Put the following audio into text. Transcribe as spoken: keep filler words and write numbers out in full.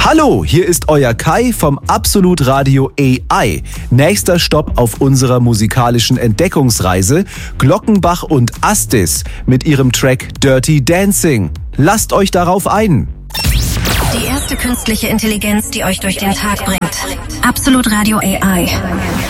Hallo, hier ist euer Kai vom Absolut Radio A I. Nächster Stopp auf unserer musikalischen Entdeckungsreise: Glockenbach und Astis mit ihrem Track Dirty Dancing. Lasst euch darauf ein. Die erste künstliche Intelligenz, die euch durch den Tag bringt. Absolut Radio A I.